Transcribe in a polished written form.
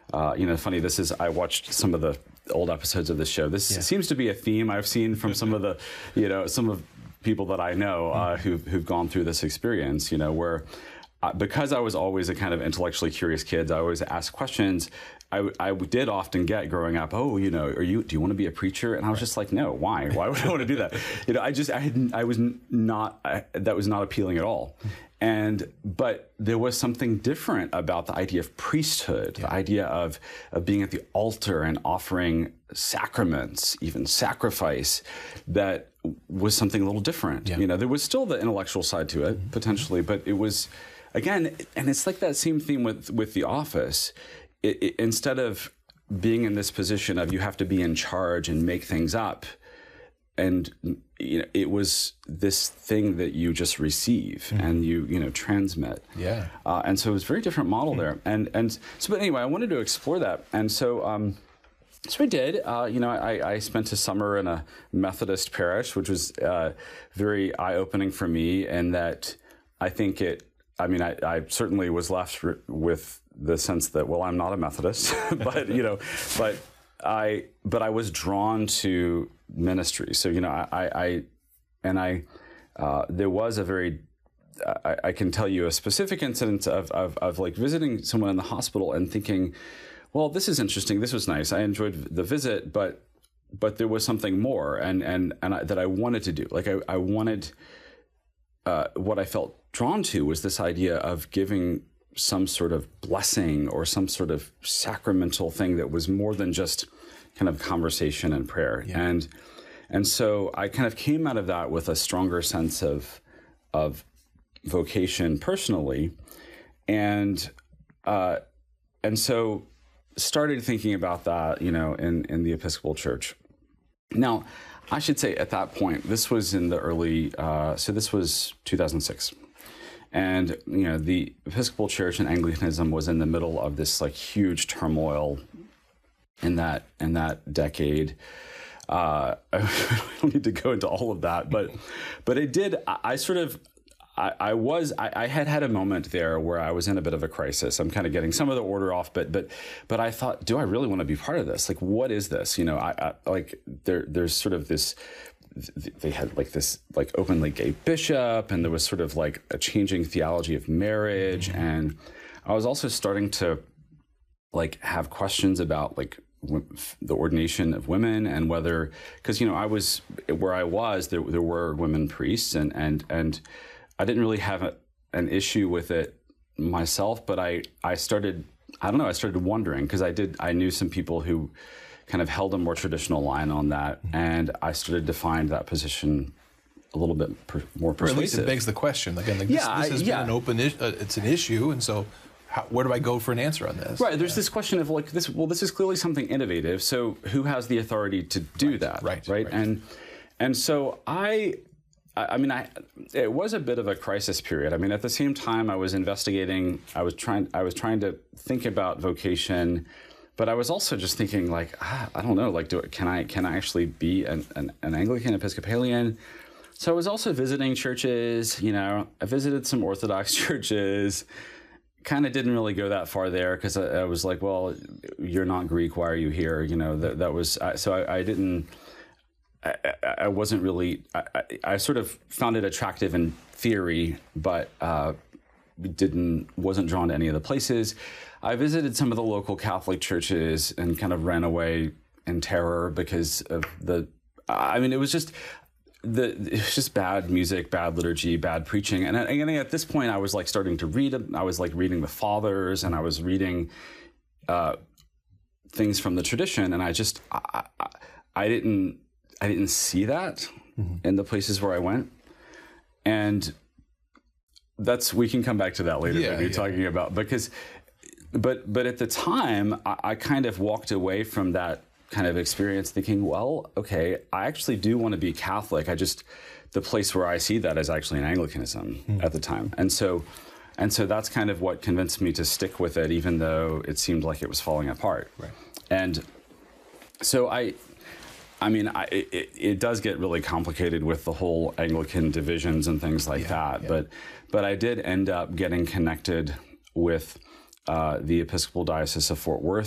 funny, I watched some of the old episodes of this show. This seems to be a theme I've seen from some of the, some of people that I know who've gone through this experience, where because I was always a kind of intellectually curious kid, I always asked questions. I did often get growing up, do you want to be a preacher? And I was just like, no, why? Why would I want to do that? That was not appealing at all. But there was something different about the idea of priesthood, the idea of being at the altar and offering sacraments, even sacrifice, that was something a little different. Yeah. There was still the intellectual side to it, potentially, but it was, again, and it's like that same theme with The Office. Instead of being in this position of you have to be in charge and make things up, and it was this thing that you just receive and you transmit. Yeah. And so it was a very different model there. And so, but anyway, I wanted to explore that. And so, so I did. I spent a summer in a Methodist parish, which was very eye-opening for me, and that I think I certainly was left with the sense that, well, I'm not a Methodist, but I was drawn to ministry. So, there was a very, I can tell you a specific incident of like visiting someone in the hospital and thinking, well, this is interesting. This was nice. I enjoyed the visit, but there was something more and that I wanted to do. Like I wanted, what I felt drawn to was this idea of giving some sort of blessing or some sort of sacramental thing that was more than just kind of conversation and prayer. Yeah. And so I kind of came out of that with a stronger sense of vocation personally. And so started thinking about that, in the Episcopal Church. Now, I should say at that point, this was in the early, so this was 2006. And, the Episcopal Church and Anglicanism was in the middle of this like huge turmoil in that decade. I don't need to go into all of that, but it did, I had a moment there where I was in a bit of a crisis. I'm kind of getting some of the order off, but I thought, do I really want to be part of this? Like, what is this? There's sort of this, they had like this like openly gay bishop, and there was sort of like a changing theology of marriage. Mm-hmm. And I was also starting to like have questions about like the ordination of women and whether, because, I was where I was, there were women priests and I didn't really have an issue with it myself, but I started wondering, because I knew some people who kind of held a more traditional line on that, and I started to find that position a little bit more persuasive. Or at least it begs the question. Again, this has been an open it's an issue, and so where do I go for an answer on this? Right, there's this question of like, this is clearly something innovative, so who has the authority to do that? Right. And so it was a bit of a crisis period. I mean, at the same time I was investigating, I was trying to think about vocation, but I was also just thinking like, I don't know, like, can I actually be an Anglican Episcopalian? So I was also visiting churches, I visited some Orthodox churches, kind of didn't really go that far there because I was like, well, you're not Greek, why are you here? That was, so I didn't, I wasn't really, I sort of found it attractive in theory, but wasn't drawn to any of the places. I visited some of the local Catholic churches and kind of ran away in terror because of it was just bad music, bad liturgy, bad preaching. And at this point I was like starting to read, I was like reading the Fathers, and I was reading things from the tradition. And I didn't see that in the places where I went. And we can come back to that later when you're talking about, because, but at the time I kind of walked away from that kind of experience thinking, well, okay, I actually do want to be Catholic. The place where I see that is actually in Anglicanism at the time. And so that's kind of what convinced me to stick with it, even though it seemed like it was falling apart. Right. And so it does get really complicated with the whole Anglican divisions and things like that. Yeah. But I did end up getting connected with the Episcopal Diocese of Fort Worth